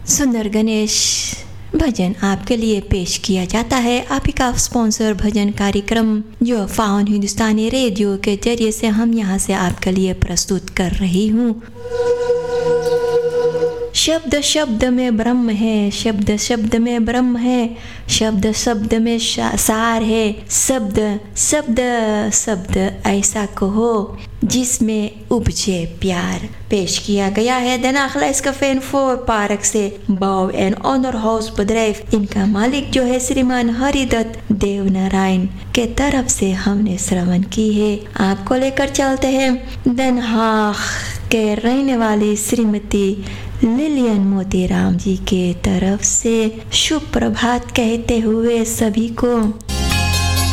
सुंदर गणेश भजन आपके लिए पेश किया जाता है। आप ही का स्पॉन्सर भजन कार्यक्रम जो फाउन हिंदुस्तानी रेडियो के जरिए से हम यहाँ से आपके लिए प्रस्तुत कर रही हूँ। शब्द शब्द में ब्रह्म है, शब्द शब्द में ब्रह्म है, शब्द शब्द में सार है, शब्द शब्द शब्द ऐसा कहो जिसमें उपजे प्यार। पेश किया गया है द नाखलाइस कफेन 4 पार्क से बाव एंड ऑनर हाउस बद्रैफ। इनका मालिक जो है श्रीमान हरिदत्त देवनारायण के तरफ से हमने श्रवण की है। आपको लेकर चलते हैं den Haag के रहने वाली श्रीमती लिलियन मोतीराम जी के तरफ से शुभ प्रभात कहते हुए सभी को